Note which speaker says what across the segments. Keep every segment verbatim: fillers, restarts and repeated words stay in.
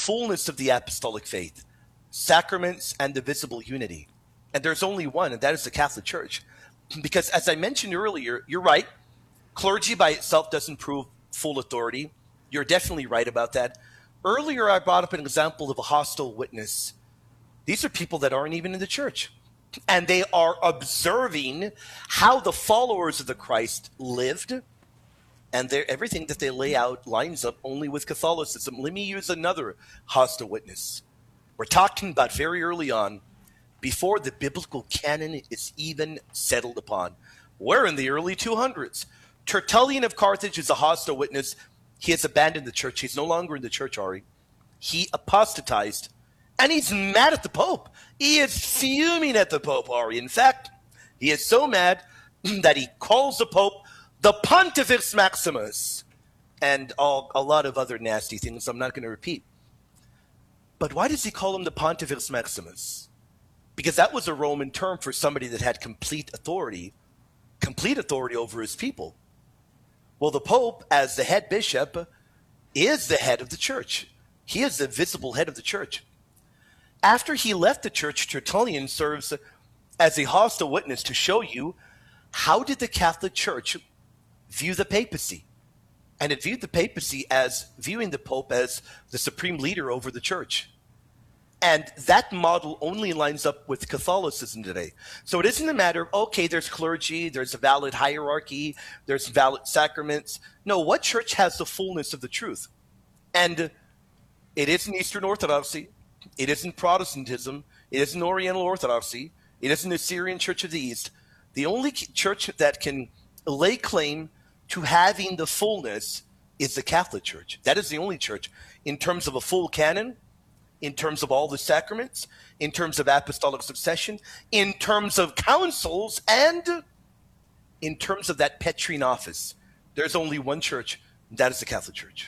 Speaker 1: fullness of the apostolic faith, sacraments, and the visible unity. And there's only one, and that is the Catholic Church. Because as I mentioned earlier, you're right, clergy by itself doesn't prove full authority. You're definitely right about that. Earlier, I brought up an example of a hostile witness. These are people that aren't even in the church. And they are observing how the followers of the Christ lived, and everything that they lay out lines up only with Catholicism. Let me use another hostile witness. We're talking about very early on, before the biblical canon is even settled upon. We're in the early two hundreds. Tertullian of Carthage is a hostile witness. He has abandoned the church. He's no longer in the church, Ari. He apostatized. And he's mad at the Pope. He is fuming at the Pope, Ari. In fact, he is so mad that he calls the Pope the Pontifex Maximus and all, a lot of other nasty things I'm not going to repeat. But why does he call him the Pontifex Maximus? Because that was a Roman term for somebody that had complete authority, complete authority over his people. Well, the Pope, as the head bishop, is the head of the church. He is the visible head of the church. After he left the church, Tertullian serves as a hostile witness to show you how did the Catholic Church view the papacy. And it viewed the papacy as viewing the Pope as the supreme leader over the church. And that model only lines up with Catholicism today. So it isn't a matter of, okay, there's clergy, there's a valid hierarchy, there's valid sacraments. No, what church has the fullness of the truth? And it isn't Eastern Orthodoxy. It isn't Protestantism. It isn't Oriental Orthodoxy. It isn't the Syrian Church of the East. The only church that can lay claim to having the fullness is the Catholic Church. That is the only church in terms of a full canon, in terms of all the sacraments, in terms of apostolic succession, in terms of councils, and in terms of that Petrine office. There's only one church, and that is the Catholic Church.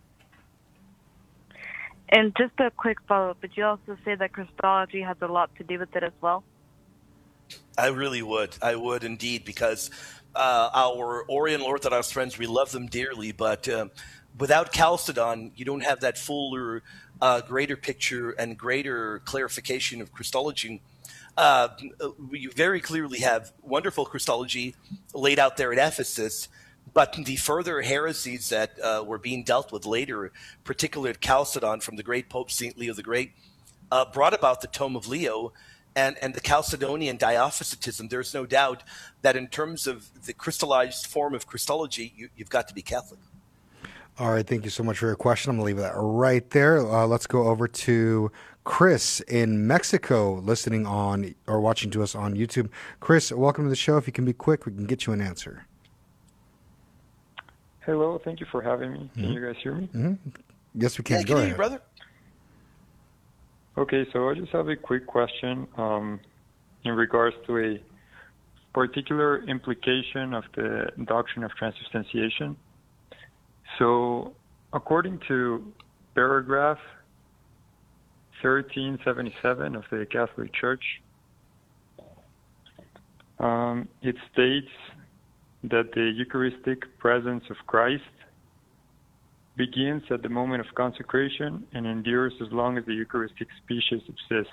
Speaker 2: And just a quick follow-up, would you also say that Christology has a lot to do with it as well?
Speaker 1: I really would. I would indeed, because uh, our Oriental Orthodox friends, we love them dearly, but uh, without Chalcedon, you don't have that fuller, uh, greater picture and greater clarification of Christology. Uh, you very clearly have wonderful Christology laid out there at Ephesus, but the further heresies that uh, were being dealt with later, particularly at Chalcedon from the great Pope Saint Leo the Great, uh, brought about the Tome of Leo and, and the Chalcedonian Diophysitism. There's no doubt that in terms of the crystallized form of Christology, you, you've got to be Catholic.
Speaker 3: All right, thank you so much for your question. I'm going to leave that right there. Uh, let's go over to Chris in Mexico, listening on or watching to us on YouTube. Chris, welcome to the show. If you can be quick, we can get you an answer.
Speaker 4: Hello, thank you for having me. Can mm-hmm. you guys hear me?
Speaker 3: Mm-hmm. Yes, we can.
Speaker 1: Yeah,
Speaker 3: Go
Speaker 1: can
Speaker 3: ahead,
Speaker 1: you, brother.
Speaker 4: Okay, so I just have a quick question um, in regards to a particular implication of the doctrine of transubstantiation. So, according to paragraph thirteen seventy-seven of the Catholic Church, um, it states that the Eucharistic presence of Christ begins at the moment of consecration and endures as long as the Eucharistic species subsists.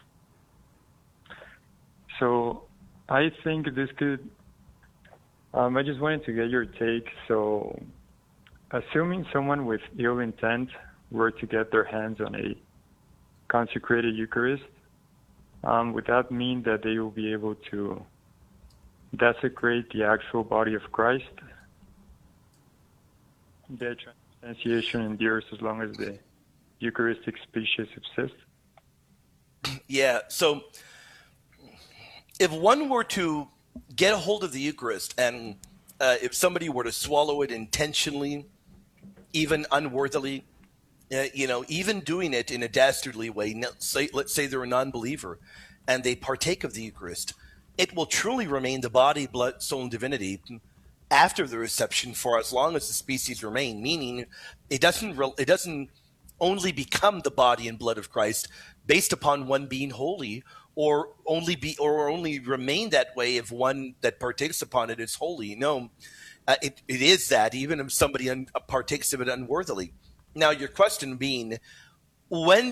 Speaker 4: So I think this could, um, I just wanted to get your take. So assuming someone with ill intent were to get their hands on a consecrated Eucharist, um, would that mean that they will be able to desecrate the actual body of Christ? The transubstantiation endures as long as the Eucharistic species subsists.
Speaker 1: Yeah, so if one were to get a hold of the Eucharist and uh, if somebody were to swallow it intentionally, even unworthily, uh, you know, even doing it in a dastardly way, say, let's say they're a non-believer and they partake of the Eucharist, it will truly remain the body, blood, soul, and divinity after the reception for as long as the species remain, meaning it doesn't it doesn't only become the body and blood of Christ based upon one being holy, or only be or only remain that way if one that partakes upon it is holy. No, uh, it, it is that even if somebody un, partakes of it unworthily. Now, your question being, when